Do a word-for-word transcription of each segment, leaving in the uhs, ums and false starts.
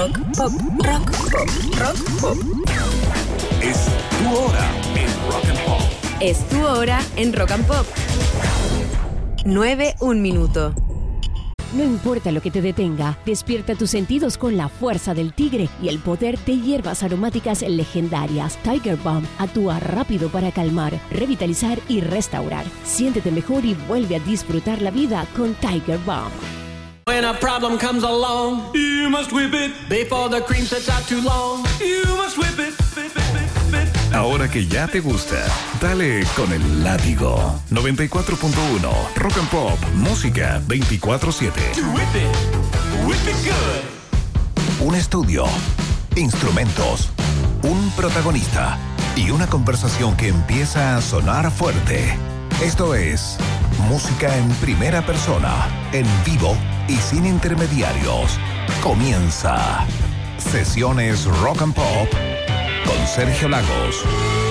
Rock Pop, Rock Pop, Rock Pop. Es tu hora en Rock and Pop. Es tu hora en Rock and Pop. nueve, un minuto. No importa lo que te detenga, despierta tus sentidos con la fuerza del tigre y el poder de hierbas aromáticas legendarias. Tiger Balm actúa rápido para calmar, revitalizar y restaurar. Siéntete mejor y vuelve a disfrutar la vida con Tiger Balm. When a problem comes along, you must whip it before the cream sets out too long. You must whip it, whip it, whip it, whip it. Ahora que ya te gusta, dale con el látigo. noventa y cuatro punto uno Rock and Pop, música veinticuatro siete. Whip it, whip it good. Un estudio, instrumentos, un protagonista y una conversación que empieza a sonar fuerte. Esto es música en primera persona, en vivo y sin intermediarios. Comienza Sesiones Rock and Pop con Sergio Lagos.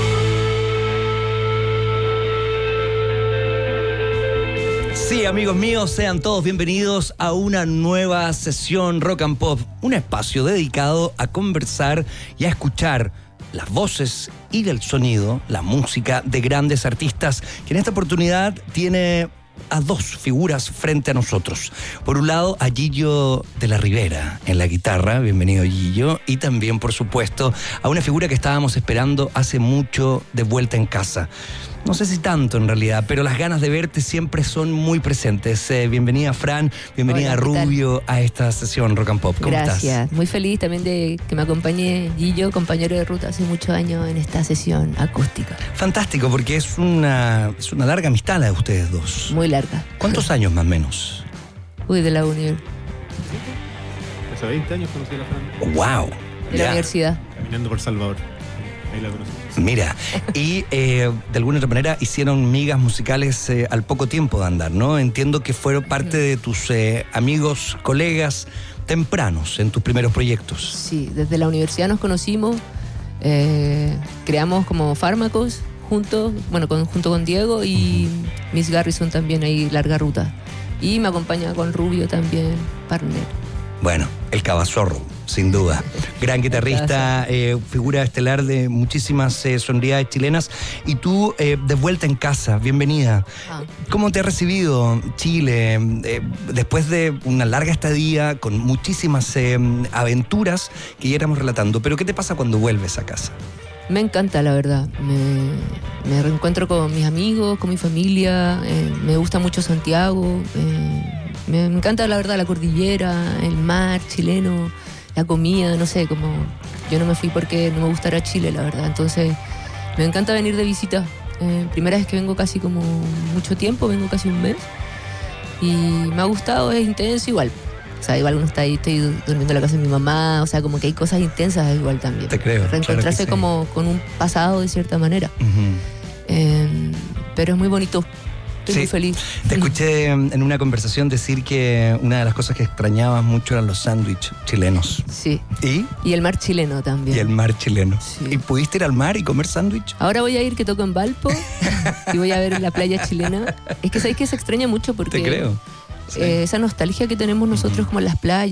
Sí, amigos míos, sean todos bienvenidos a una nueva sesión Rock and Pop, un espacio dedicado a conversar y a escuchar las voces y del sonido, la música de grandes artistas, que en esta oportunidad tiene a dos figuras frente a nosotros. Por un lado, a Gillo de la Rivera en la guitarra, bienvenido Gillo, y también, por supuesto, a una figura que estábamos esperando hace mucho de vuelta en casa. No sé si tanto en realidad, pero las ganas de verte siempre son muy presentes. Eh, bienvenida Fran, bienvenida Hola, Rubio a esta sesión Rock and Pop. ¿Cómo Gracias. estás? Muy feliz también de que me acompañe Gillo, compañero de ruta hace muchos años en esta sesión acústica. Fantástico, porque es una, es una larga amistad la de ustedes dos. Muy larga. ¿Cuántos años más o menos? Uy, de la uni- Hace veinte años conocí a la Fran. ¡Wow! de la universidad. Caminando por Salvador. Ahí la conocí. Mira, y eh, de alguna otra manera hicieron migas musicales eh, al poco tiempo de andar, ¿no? Entiendo que fueron parte de tus eh, amigos, colegas tempranos en tus primeros proyectos. Sí, desde la universidad nos conocimos, eh, creamos como fármacos juntos, bueno, con, junto con Diego y Miss Garrison también ahí, larga ruta. Y me acompaña con Rubio también, partner. Bueno, el Cabazorro, sin duda. Gran guitarrista, eh, figura estelar de muchísimas eh, sonoridades chilenas. Y tú, eh, de vuelta en casa, bienvenida. Ah. ¿Cómo te ha recibido Chile eh, después de una larga estadía con muchísimas eh, aventuras que ya éramos relatando? Pero ¿qué te pasa cuando vuelves a casa? Me encanta, la verdad. Me, me reencuentro con mis amigos, con mi familia. Eh, me gusta mucho Santiago. Eh, me, me encanta, la verdad, la cordillera, el mar chileno, la comida, no sé, como yo no me fui porque no me gustara Chile, la verdad. Entonces, me encanta venir de visita. Eh, primera vez que vengo casi como mucho tiempo, vengo casi un mes. Y me ha gustado, es intenso igual. O sea, igual uno está ahí, estoy durmiendo en la casa de mi mamá, o sea, como que hay cosas intensas igual también. Te creo. Reencontrarse claro que sí. como con un pasado de cierta manera. Uh-huh. Eh, pero es muy bonito. Estoy Sí. muy feliz. Te escuché en una conversación decir que una de las cosas que extrañabas mucho eran los sándwiches chilenos. Sí. ¿Y? Y el mar chileno también. Y el mar chileno. Sí. ¿Y pudiste ir al mar y comer sándwich? Ahora voy a ir, que toco en Valpo, y voy a ver la playa chilena. Es que sabéis que se extraña mucho porque Te creo. Sí. eh, esa nostalgia que tenemos nosotros como en las playas,